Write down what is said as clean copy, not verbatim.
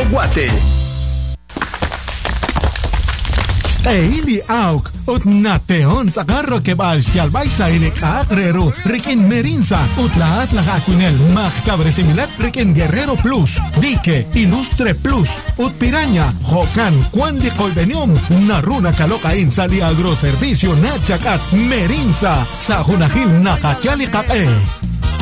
Guate. Eli auk ut nateon sa carro que va al baisa y le cagrero Rikin Merinza ut lahat lakakunel magkabre similar Rikin Guerrero Plus Dike Ilustre Plus ut Piraña Jokan Cuandi Colbenium Naruna Kalokain Sali Agroservicio Nachakat Merinza sa Junahil Nakachali Kape.